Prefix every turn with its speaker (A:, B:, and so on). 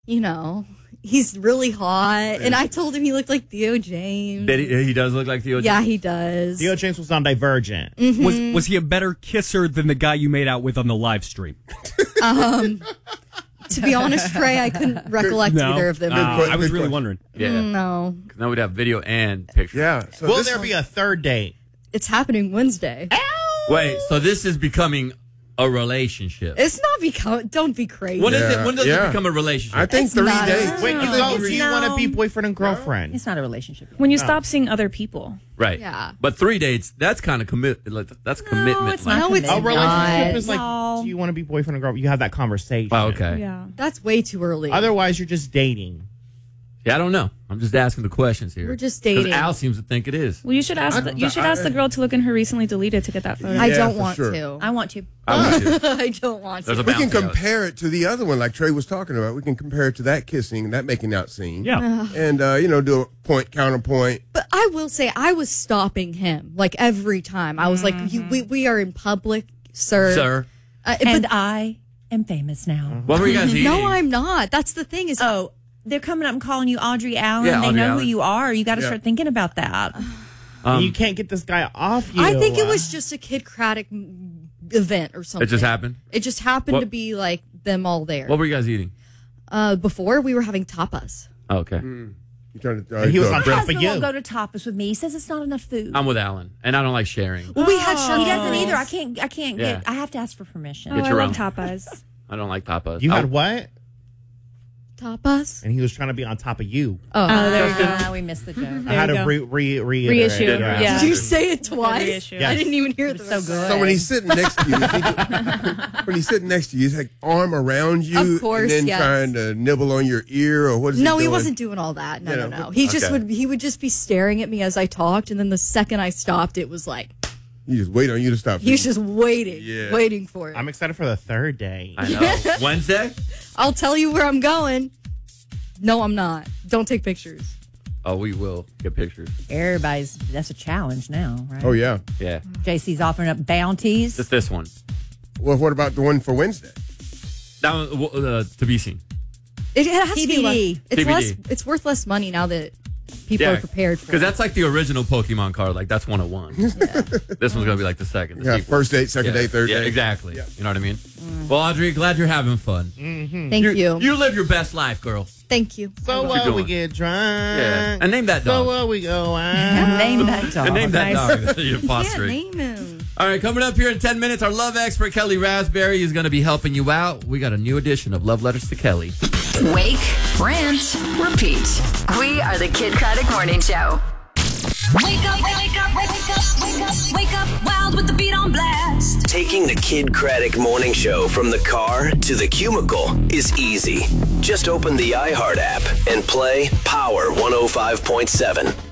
A: he's really hot. And I told him he looked like Theo James.
B: He does look like Theo James?
A: Yeah, he does.
C: Theo James was on Divergent.
A: Mm-hmm.
D: Was he a better kisser than the guy you made out with on the live stream?
A: To be honest, Trey, I couldn't recollect either of them.
D: I was really wondering.
B: Yeah.
A: No.
B: Now we'd have video and pictures.
E: Yeah. So
C: Will there be a third date?
A: It's happening Wednesday.
B: Wait, so this is becoming a relationship.
A: It's not become. Don't be crazy.
B: When does it become a relationship?
E: I think
A: It's
E: 3
A: not
E: days.
C: When you go, do you want to be boyfriend and girlfriend?
F: It's not a relationship.
G: When you stop seeing other people.
B: Right.
A: Yeah.
B: But 3 dates, that's kind of that's commitment.
F: it's not
A: No, it's
C: A relationship
A: not.
C: is like, do you want to be boyfriend and girlfriend? You have that conversation.
B: Oh, okay.
G: Yeah.
A: That's way too early.
C: Otherwise, you're just dating.
B: Yeah, I don't know. I'm just asking the questions here.
A: We're just
B: 'Cause
A: dating.
B: Al seems to think it is.
G: Well, you should ask the girl to look in her recently deleted to get that photo.
A: I
E: Yeah,
A: don't
E: for
A: want
E: sure.
A: to.
F: I want to.
B: I want to.
A: I don't want
B: There's
A: to.
B: a
E: We can
B: bounty out.
E: compare it to the other one, like Trey was talking about. We can compare it to that kissing, that making out scene.
D: Yeah.
E: And, do a point, counterpoint.
A: But I will say, I was stopping him like every time. I was like, we are in public, sir.
B: Sir,
F: And I am famous now.
B: what were you guys eating?
A: No, I'm not. That's the thing is,
F: Oh, they're coming up and calling you Audrey Allen.
B: Yeah,
F: they
B: Audrey
F: know
B: Allen.
F: who you are. You got to start thinking about that.
C: You can't get this guy off you.
A: I think it was just a Kid Craddock event or something.
B: It just happened?
A: It just happened
B: What-
A: to be like them all there.
B: What were you guys eating?
A: Before we were having tapas.
B: Oh, okay.
E: You trying to,
C: He was on
F: My
C: top of
F: husband
C: you.
F: won't go to tapas with me. He says it's not enough food.
B: I'm with Alan, and I don't like sharing.
A: Well, we had
F: He doesn't
A: charcuterie.
F: either. I can't
B: Yeah.
F: get. I have to ask for permission.
G: Oh,
B: Get
G: I
B: your
G: love
B: own.
G: tapas.
B: I don't like tapas.
C: You
B: Oh,
C: had what?
A: Tapas.
C: And he was trying to be on top of you.
A: Oh,
G: there we go.
F: We missed the joke.
C: I had
G: you
C: to
G: go.
C: reiterate.
G: Reissue.
C: Yeah.
G: Yeah.
A: Did you say it twice?
G: Reissue.
C: Yes.
A: I didn't even hear the
F: so good.
E: So when he's sitting next to you, when he's sitting next to you, he's like arm around you,
A: Of course,
E: and then
A: yes.
E: trying to nibble on your ear, or what is
A: No,
E: he
A: he
E: doing?
A: wasn't doing all that. No,
E: You
A: no,
E: know,
A: no. He just
B: okay.
A: would just be staring at me as I talked, and then the second I stopped, it was like
E: He just wait on you to stop.
A: he was just waiting,
E: Yeah.
A: waiting for it.
C: I'm excited for the third day.
B: I know. Wednesday?
A: I'll tell you where I'm going. No, I'm not. Don't take pictures.
B: Oh, we will get pictures.
F: That's a challenge now, right?
E: Oh yeah.
B: Yeah.
F: JC's offering up bounties.
B: Just this one.
E: Well, what about the one for Wednesday?
B: That one, to be seen.
A: It has to be
F: TBD.
A: less. It's
B: TBD.
A: less. It's worth less money now that people are prepared for
B: Because
A: it.
B: that's like the original Pokemon card. Like, that's 101. This one's going to be like the second. The
E: Yeah,
B: sequel.
E: first date, second date, third
B: Yeah,
E: date.
B: exactly.
E: Yeah.
B: You know what I mean? Well, Audrey, glad you're having fun.
A: Thank you.
B: You live your best life, girl.
A: Thank you.
C: So
B: What you
C: we
B: doing?
C: get drunk.
B: Yeah. And name that
C: So
B: dog.
C: we go out.
F: Name that dog.
B: And name that
F: Nice.
B: dog. You're
A: Can't
B: fostering.
A: name him.
B: All right, coming up here in 10 minutes, our love expert, Kelly Raspberry, is going to be helping you out. We got a new edition of Love Letters to Kelly.
H: Wake, rant, repeat. We are the Kid Craddock Morning Show.
I: Wake up, wake up, wake up, wake up, wake up, wild with the beat on blast.
J: Taking the Kid Craddock Morning Show from the car to the cubicle is easy. Just open the iHeart app and play Power 105.7.